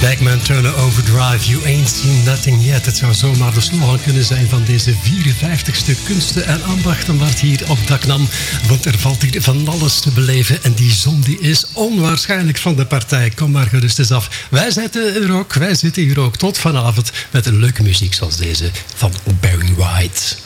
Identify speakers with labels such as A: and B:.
A: Bagman Turner Overdrive, you ain't seen nothing yet. Het zou zomaar de slogan kunnen zijn van deze 54ste kunsten en ambachten wat hier op dak nam. Want er valt hier van alles te beleven en die zon die is onwaarschijnlijk van de partij. Kom maar gerust eens af. Wij zitten hier ook tot vanavond met een leuke muziek zoals deze van Barry White.